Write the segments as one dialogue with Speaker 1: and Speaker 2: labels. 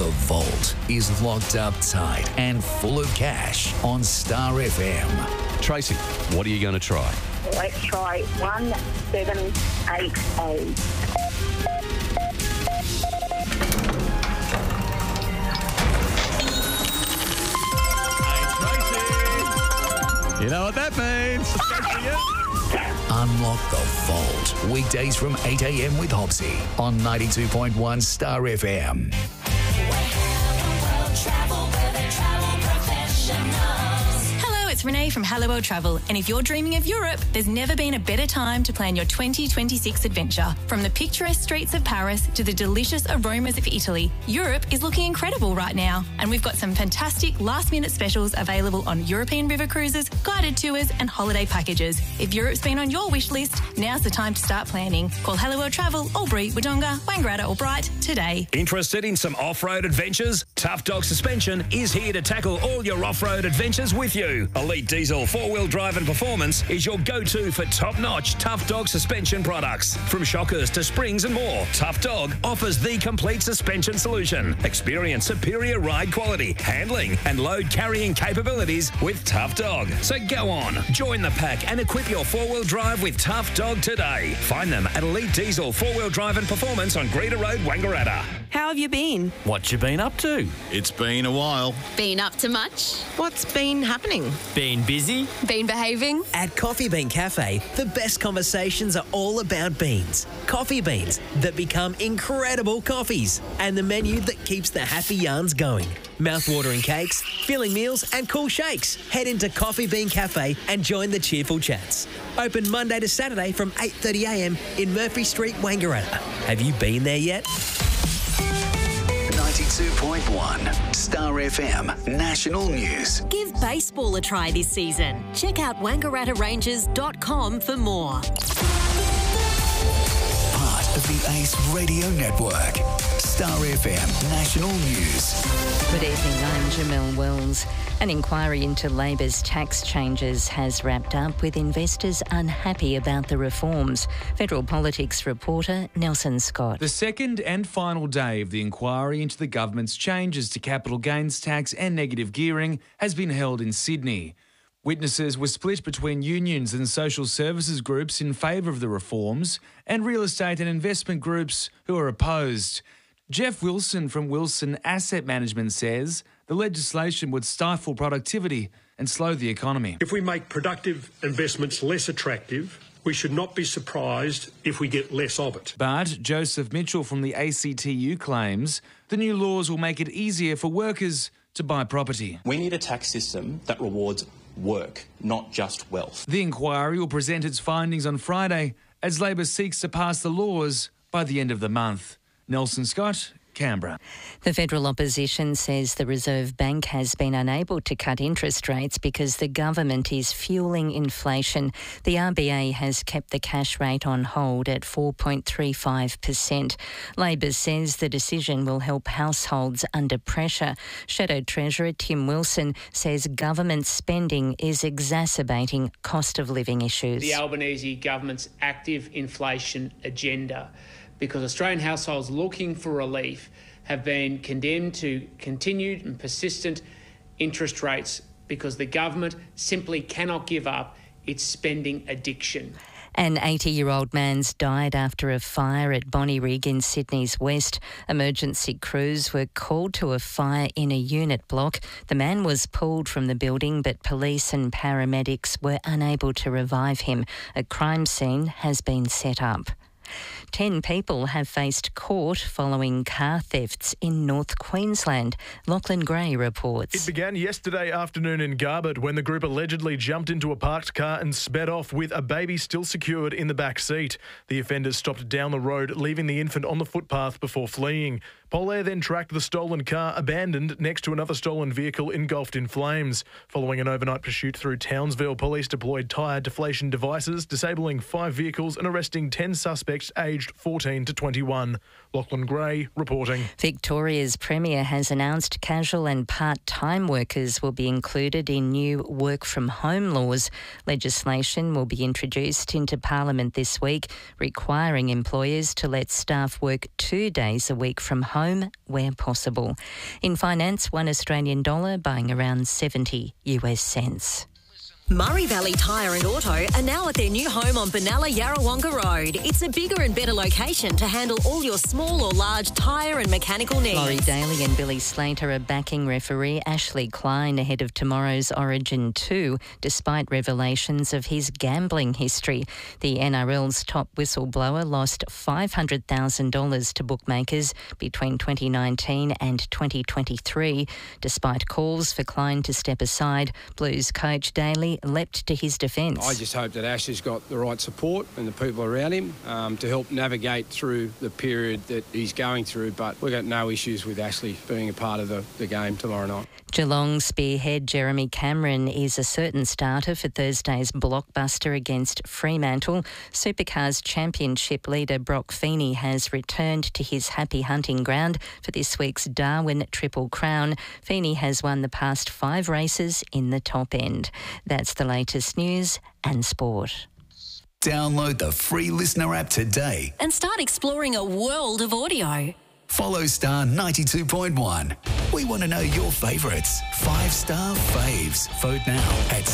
Speaker 1: The vault is locked up tight and full of cash on Star FM.
Speaker 2: Tracy, what are you going to try?
Speaker 3: Let's try 1788.
Speaker 2: You know what that means.
Speaker 1: Unlock the vault. Weekdays from 8 a.m. with Hopsy on 92.1 Star FM.
Speaker 4: Hello, it's Renee from Hello World Travel, and if you're dreaming of Europe, there's never been a better time to plan your 2026 adventure. From the picturesque streets of Paris to the delicious aromas of Italy, Europe is looking incredible right now, and we've got some fantastic last-minute specials available on European river cruises, guided tours and holiday packages. If Europe's been on your wish list, now's the time to start planning. Call Hello World Travel, Albury, Wodonga, Wangaratta or Bright today.
Speaker 5: Interested in some off-road adventures? Tough Dog Suspension is here to tackle all your off-road adventures with you. Elite Diesel 4-wheel drive and performance is your go-to for top-notch Tough Dog suspension products. From shockers to springs and more, Tough Dog offers the complete suspension solution. Experience superior ride quality, handling and load carrying capabilities with Tough Dog. So go on, join the pack and equip your 4-wheel drive with Tough Dog today. Find them at Elite Diesel 4-wheel drive and performance on Greeter Road, Wangaratta.
Speaker 6: How have you been?
Speaker 2: What you been up to?
Speaker 7: It's been a while.
Speaker 8: Been up to much?
Speaker 6: What's been happening?
Speaker 9: Been busy?
Speaker 8: Been behaving?
Speaker 9: At Coffee Bean Cafe, the best conversations are all about beans. Coffee beans that become incredible coffees. And the menu that keeps the happy yarns going. Mouth-watering cakes, filling meals and cool shakes. Head into Coffee Bean Cafe and join the cheerful chats. Open Monday to Saturday from 8:30am in Murphy Street, Wangaratta. Have you been there yet?
Speaker 1: 92.1 Star FM National News.
Speaker 10: Give baseball a try this season. Check out wangarattaranges.com for more.
Speaker 1: Part of the Ace Radio Network. Star FM National News.
Speaker 11: Good evening, I'm Jamelle Wells. An inquiry into Labor's tax changes has wrapped up with investors unhappy about the reforms. Federal Politics reporter Nelson Scott.
Speaker 12: The second and final day of the inquiry into the government's changes to capital gains tax and negative gearing has been held in Sydney. Witnesses were split between unions and social services groups in favour of the reforms and real estate and investment groups who are opposed. Jeff Wilson from Wilson Asset Management says the legislation would stifle productivity and slow the economy.
Speaker 13: If we make productive investments less attractive, we should not be surprised if we get less of it.
Speaker 12: But Joseph Mitchell from the ACTU claims the new laws will make it easier for workers to buy property.
Speaker 14: We need a tax system that rewards work, not just wealth.
Speaker 12: The inquiry will present its findings on Friday as Labor seeks to pass the laws by the end of the month. Nelson Scott, Canberra.
Speaker 11: The federal opposition says the Reserve Bank has been unable to cut interest rates because the government is fueling inflation. The RBA has kept the cash rate on hold at 4.35%. Labor says the decision will help households under pressure. Shadow Treasurer Tim Wilson says government spending is exacerbating cost of living issues.
Speaker 15: The Albanese government's active inflation agenda, because Australian households looking for relief have been condemned to continued and persistent interest rates because the government simply cannot give up its spending addiction.
Speaker 11: An 80-year-old man's died after a fire at Bonnyrigg in Sydney's west. Emergency crews were called to a fire in a unit block. The man was pulled from the building, but police and paramedics were unable to revive him. A crime scene has been set up. 10 people have faced court following car thefts in North Queensland. Lachlan Gray reports.
Speaker 16: It began yesterday afternoon in Garbutt when the group allegedly jumped into a parked car and sped off with a baby still secured in the back seat. The offenders stopped down the road, leaving the infant on the footpath before fleeing. Polair then tracked the stolen car abandoned next to another stolen vehicle engulfed in flames. Following an overnight pursuit through Townsville, police deployed tyre deflation devices, disabling 5 vehicles and arresting 10 suspects aged 14 to 21. Lachlan Gray reporting.
Speaker 11: Victoria's Premier has announced casual and part-time workers will be included in new work-from-home laws. Legislation will be introduced into Parliament this week, requiring employers to let staff work 2 days a week from home home where possible. In finance, $1 Australian buying around 70 US cents.
Speaker 10: Murray Valley Tyre and Auto are now at their new home on Benalla Yarrawonga Road. It's a bigger and better location to handle all your small or large tyre and mechanical needs.
Speaker 11: Laurie Daly and Billy Slater are backing referee Ashley Klein ahead of tomorrow's Origin 2, despite revelations of his gambling history. The NRL's top whistleblower lost $500,000 to bookmakers between 2019 and 2023. Despite calls for Klein to step aside, Blues coach Daly leapt to his defence.
Speaker 3: I just hope that Ashley's got the right support and the people around him to help navigate through the period that he's going through, but we've got no issues with Ashley being a part of the game tomorrow night.
Speaker 11: Geelong spearhead Jeremy Cameron is a certain starter for Thursday's blockbuster against Fremantle. Supercars Championship leader Brock Feeney has returned to his happy hunting ground for this week's Darwin Triple Crown. Feeney has won the past 5 races in the top end. That's the latest news and sport.
Speaker 1: Download the free Listener app today
Speaker 10: And start exploring a world of audio.
Speaker 1: Follow Star 92.1. We want to know your favourites. 5-star faves. Vote now at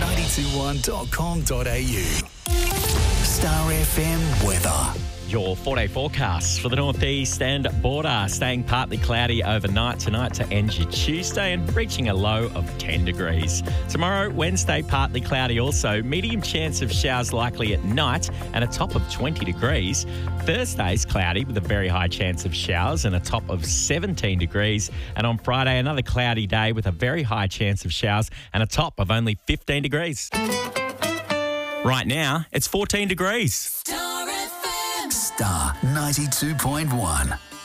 Speaker 1: star921.com.au. Star FM weather.
Speaker 7: Your 4-day forecasts for the northeast and border, staying partly cloudy overnight tonight to end your Tuesday and reaching a low of 10 degrees. Tomorrow, Wednesday, partly cloudy also, medium chance of showers likely at night and a top of 20 degrees. Thursday's cloudy with a very high chance of showers and a top of 17 degrees. And on Friday, another cloudy day with a very high chance of showers and a top of only 15 degrees. Right now, it's 14 degrees.
Speaker 1: Star 92.1.